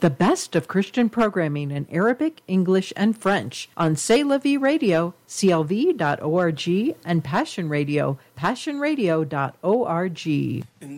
The best of Christian programming in Arabic, English, and French on C'est La Vie Radio, clv.org, and Passion Radio, passionradio.org.